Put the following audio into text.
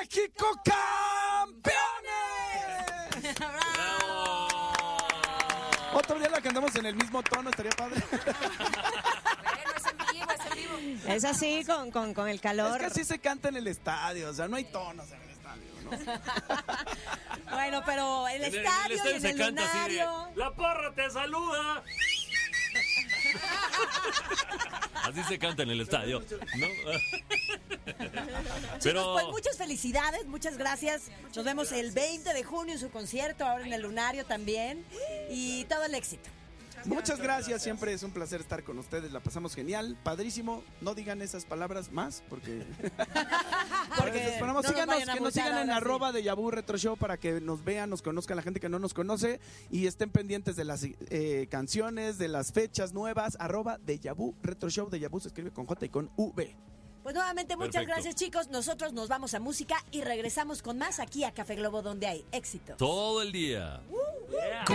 México campeones. ¡Bravo! Otro día la cantamos en el mismo tono, estaría padre. Es así con el calor. Es que así se canta en el estadio, o sea, no hay tonos en el estadio, ¿no? Bueno, pero el estadio y en se el canta así de, lunario. ¡la porra te saluda! Así se canta en el estadio, ¿no? Chicos, pues muchas felicidades, muchas gracias. Nos vemos el 20 de junio en su concierto, ahora en el Lunario también. Y todo el éxito. Muchas gracias, siempre es un placer estar con ustedes, la pasamos genial, padrísimo. No digan esas palabras más, porque No síganos, nos que nos sigan en @ de Yabú Retro Show para que nos vean, nos conozcan la gente que no nos conoce y estén pendientes de las canciones, de las fechas nuevas. @ de Yabú Retro Show. De Yabú se escribe con J y con V. Pues nuevamente muchas Perfecto. gracias, chicos. Nosotros nos vamos a música y regresamos con más aquí a Café Globo, donde hay éxito. Todo el día. Yeah.